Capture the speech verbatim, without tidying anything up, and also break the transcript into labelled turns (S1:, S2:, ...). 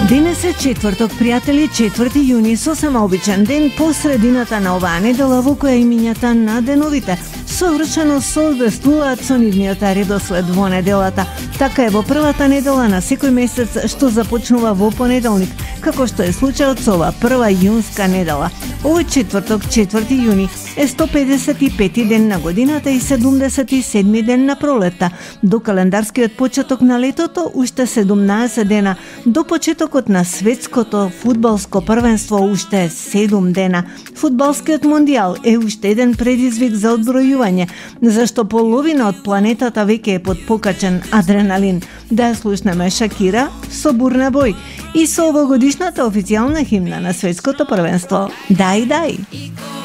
S1: Денес е четврток, пријатели, четврти јуни, сосем обичен ден по средината на оваа недела во која имињата на деновите совршено соодветствуваат со нивниот редослед во неделата. Така е во првата недела на секој месец што започнува во понеделник, како што е случајот со ова прва јунска недела. Овој четврток, четврти јуни, е сто педесет и пети ден на годината и седумдесет и седми ден на пролетта. До календарскиот почеток на летото уште седумнаесет дена, до почетокот на светското фудбалско првенство уште седум дена. Фудбалскиот мондијал е уште еден предизвик за одбројување, зашто половина од планетата веќе е под покачен адреналин. Да ја слушнеме Шакира со Бурна бој и со овогодишната официјална химна на светското првенство. Дај, дај!